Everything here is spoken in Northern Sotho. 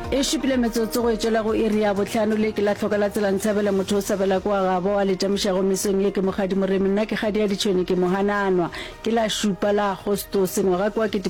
e shupile metsotso go etšela go iri ya botlhano le ke la tlhoka la tsela ntshabela motho o sabela kwa gabo a letamošago mesong ye ke mogadi moremi nna ke gadi ya ditšhone ke mohananwa ke la šupa la agosto sengwaga kwa